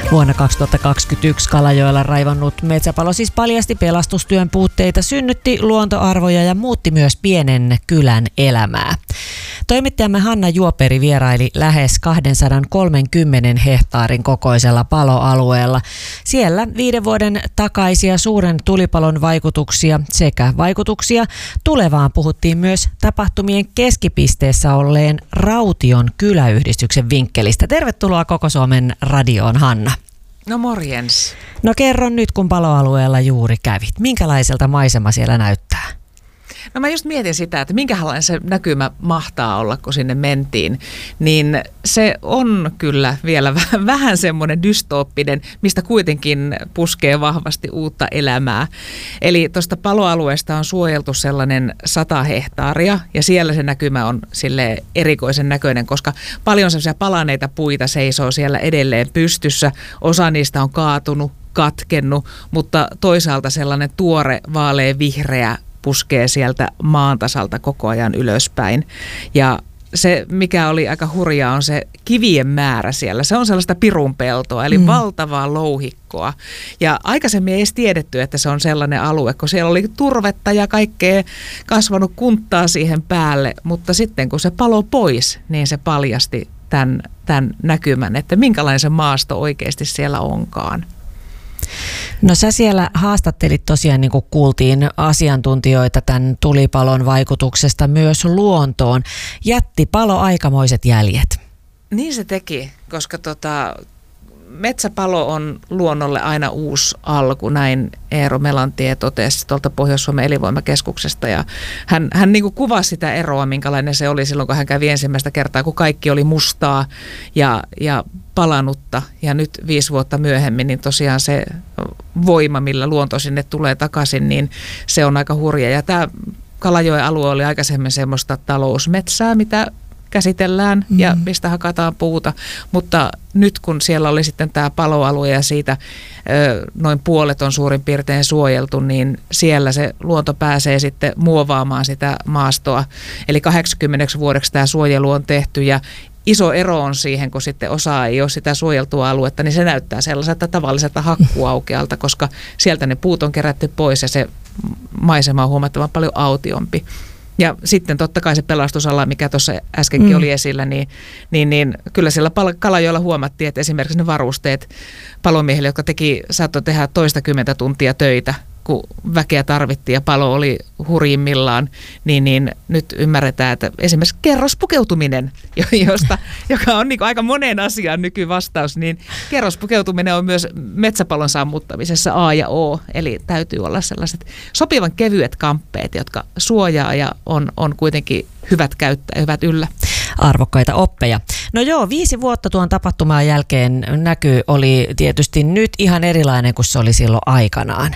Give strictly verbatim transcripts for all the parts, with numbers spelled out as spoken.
Vuonna kaksituhattakaksikymmentäyksi Kalajoella raivannut metsäpalo siis paljasti pelastustyön puutteita, synnytti luontoarvoja ja muutti myös pienen kylän elämää. Toimittajamme Hanna Juoperi vieraili lähes kaksisataakolmekymmentä hehtaarin kokoisella paloalueella. Siellä viiden vuoden takaisia suuren tulipalon vaikutuksia sekä vaikutuksia tulevaan puhuttiin myös tapahtumien keskipisteessä olleen Raution kyläyhdistyksen vinkkelistä. Tervetuloa Koko Suomen radioon, Hanna. No morjens. No kerro nyt, kun paloalueella juuri kävit. Minkälaiselta maisema siellä näyttää? No mä just mietin sitä, että minkälainen se näkymä mahtaa olla, kun sinne mentiin. Niin se on kyllä vielä vähän semmoinen dystooppinen, mistä kuitenkin puskee vahvasti uutta elämää. Eli tuosta paloalueesta on suojeltu sellainen sata hehtaaria ja siellä se näkymä on sille erikoisen näköinen, koska paljon sellaisia palaneita puita seisoo siellä edelleen pystyssä. Osa niistä on kaatunut, katkennut, mutta toisaalta sellainen tuore, vaalea, vihreä puskee sieltä maan tasalta koko ajan ylöspäin. Ja se, mikä oli aika hurjaa, on se kivien määrä siellä. Se on sellaista pirunpeltoa, eli mm. valtavaa louhikkoa. Ja aikaisemmin ei edes tiedetty, että se on sellainen alue, kun siellä oli turvetta ja kaikkea kasvanut kunttaa siihen päälle. Mutta sitten kun se palo pois, niin se paljasti tämän, tämän näkymän, että minkälainen se maasto oikeasti siellä onkaan. No sä siellä haastattelit tosiaan, niin kuin kuultiin, asiantuntijoita tämän tulipalon vaikutuksesta myös luontoon. Jätti palo aikamoiset jäljet. Niin se teki, koska tota, metsäpalo on luonnolle aina uusi alku, näin Eero Melantie totesi tuolta Pohjois-Suomen elinvoimakeskuksesta. Ja hän hän niin kuin kuvasi sitä eroa, minkälainen se oli silloin, kun hän kävi ensimmäistä kertaa, kun kaikki oli mustaa ja, ja palanutta. Ja nyt viisi vuotta myöhemmin, niin tosiaan se voima, millä luonto sinne tulee takaisin, niin se on aika hurja. Ja tämä Kalajoen alue oli aikaisemmin semmoista talousmetsää, mitä käsitellään ja mistä hakataan puuta, mutta nyt kun siellä oli sitten tämä paloalue ja siitä ö, noin puolet on suurin piirtein suojeltu, niin siellä se luonto pääsee sitten muovaamaan sitä maastoa. Eli kahdeksankymmentä vuodeksi tämä suojelu on tehty ja iso ero on siihen, kun sitten osa ei ole sitä suojeltua aluetta, niin se näyttää sellaiselta tavalliselta hakkuaukealta, koska sieltä ne puut on kerätty pois ja se maisema on huomattavan paljon autiompi. Ja sitten totta kai se pelastusala, mikä tuossa äskenkin mm. oli esillä, niin, niin, niin kyllä siellä Kalajoella huomattiin, että esimerkiksi ne varusteet palomiehille, jotka teki, saattoi tehdä toistakymmentä tuntia töitä, kun väkeä tarvittiin ja palo oli hurjimmillaan, niin, niin nyt ymmärretään, että esimerkiksi kerrospukeutuminen, josta, joka on niin kuin aika moneen asiaan nykyvastaus, niin kerrospukeutuminen on myös metsäpalon sammuttamisessa A ja O, eli täytyy olla sellaiset sopivan kevyet kamppeet, jotka suojaa ja on, on kuitenkin hyvät käyttää, hyvät yllä. Arvokkaita oppeja. No joo, viisi vuotta tuon tapahtuman jälkeen näky oli tietysti nyt ihan erilainen kuin se oli silloin aikanaan.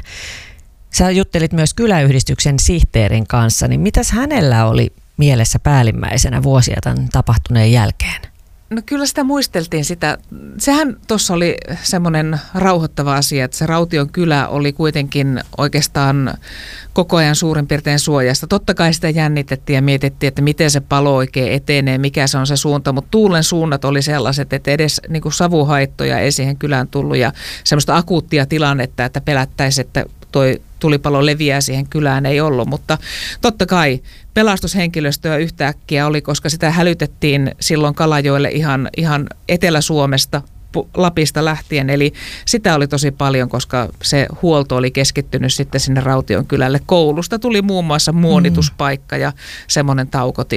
Sä juttelit myös kyläyhdistyksen sihteerin kanssa, niin mitäs hänellä oli mielessä päällimmäisenä vuosia tämän tapahtuneen jälkeen? No kyllä sitä muisteltiin sitä. Sehän tuossa oli semmoinen rauhoittava asia, että se Raution kylä oli kuitenkin oikeastaan koko ajan suurin piirtein suojasta. Totta kai sitä jännitettiin ja mietittiin, että miten se palo oikein etenee, mikä se on se suunta, mutta tuulen suunnat oli sellaiset, että edes niin kuin savuhaittoja ei siihen kylään tullut ja semmoista akuuttia tilannetta, että pelättäisiin, että toi tulipalo leviää siihen kylään ei ollut, mutta totta kai pelastushenkilöstöä yhtäkkiä oli, koska sitä hälytettiin silloin Kalajoelle ihan, ihan Etelä-Suomesta, Lapista lähtien, eli sitä oli tosi paljon, koska se huolto oli keskittynyt sitten sinne Raution kylälle. Koulusta tuli muun muassa muonituspaikka ja semmoinen taukotila.